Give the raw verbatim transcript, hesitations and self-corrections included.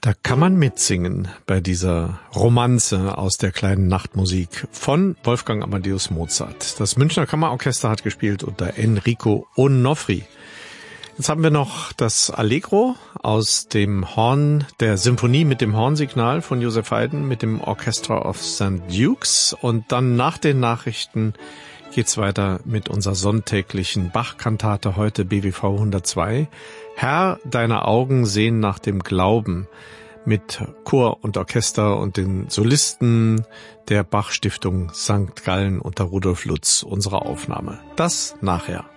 Da kann man mitsingen bei dieser Romanze aus der kleinen Nachtmusik von Wolfgang Amadeus Mozart. Das Münchner Kammerorchester hat gespielt unter Enrico Onofri. Jetzt haben wir noch das Allegro aus dem Horn der Symphonie mit dem Hornsignal von Joseph Haydn mit dem Orchestra of Saint Dukes. Und dann nach den Nachrichten geht's weiter mit unserer sonntäglichen Bach-Kantate, heute B W V hundertzwei. Herr, deine Augen sehen nach dem Glauben, mit Chor und Orchester und den Solisten der Bach-Stiftung Sankt Gallen unter Rudolf Lutz, unsere Aufnahme. Das nachher.